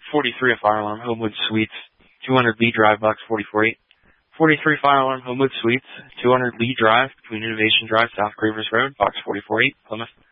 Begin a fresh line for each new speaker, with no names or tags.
43 a Fire Alarm Homewood Suites, 200 Lee Drive, Box 44-8. 43 Fire Alarm Homewood Suites, 200 Lee Drive, between Innovation Drive, South Gravers Road, Box 44-8, Plymouth.